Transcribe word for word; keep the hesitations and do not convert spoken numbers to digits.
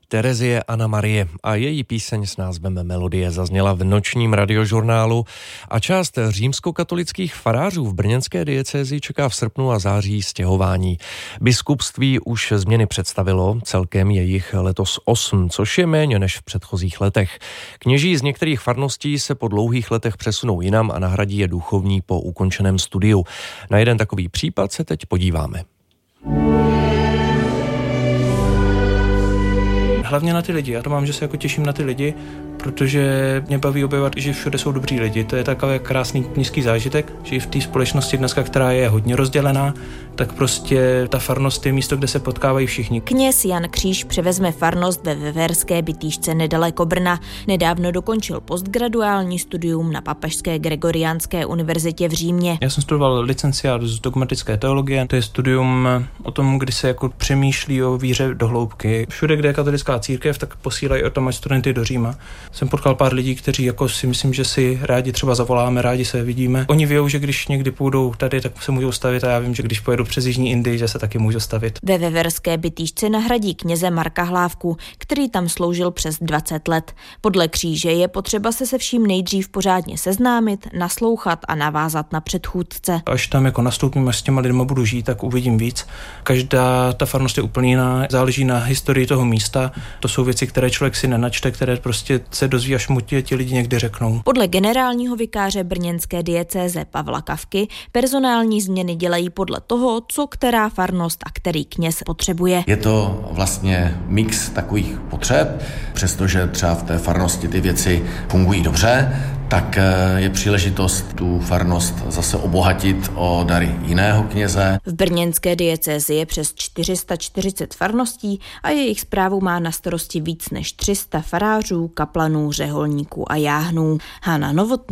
Terezie Anna Marie a její píseň s názvem Melodie zazněla v nočním radiožurnálu a část římskokatolických farářů v brněnské diecézi čeká v srpnu a září stěhování. Biskupství už změny představilo, celkem je jich letos osm, což je méně než v předchozích letech. Kněží z některých farností se po dlouhých letech přesunou jinam a nahradí je duchovní po ukončeném studiu. Na jeden takový případ se teď podíváme. Hlavně na ty lidi. Já to mám, že se jako těším na ty lidi, protože mě baví objevovat, že všude jsou dobří lidi. To je takový krásný kněžský zážitek, že i v té společnosti dneska, která je hodně rozdělená, tak prostě ta farnost je místo, kde se potkávají všichni. Kněz Jan Kříž převezme farnost ve Veverské Bytýšce nedaleko Brna. Nedávno dokončil postgraduální studium na Papežské Gregoriánské univerzitě v Římě. Já jsem studoval licenciát z dogmatické teologie. To je studium o tom, kdy se jako přemýšlí o víře do hloubky. Všude, kde je katolická církev, tak posílají o tom studenty do Říma. Jsem potkal pár lidí, kteří jako si myslím, že si rádi třeba zavoláme, rádi se vidíme. Oni vědí, že když někdy půjdou tady, tak se můžou stavit a já vím, že když pojedu přes Jižní Indii, že se taky můžu stavit. Ve Veverské Bytýšce nahradí kněze Marka Hlávku, který tam sloužil přes dvacet let. Podle Kříže je potřeba se se vším nejdřív pořádně seznámit, naslouchat a navázat na předchůdce. Až tam jako nastoupím, až s těma lidma budu žít, tak uvidím víc. Každá ta farnost je úplně jiná, záleží na historii toho místa. To jsou věci, které člověk si nenačte, které prostě se dozví, až mu ti lidi někdy řeknou. Podle generálního vikáře brněnské diecéze Pavla Kavky personální změny dělají podle toho, co která farnost a který kněz potřebuje. Je to vlastně mix takových potřeb, přestože třeba v té farnosti ty věci fungují dobře, tak je příležitost tu farnost zase obohatit o dary jiného kněze. V brněnské diecézi je přes čtyři sta čtyřicet farností a jejich správu má na starosti víc než tři sta farářů, kaplanů, řeholníků a jáhnů. Hana Novotná.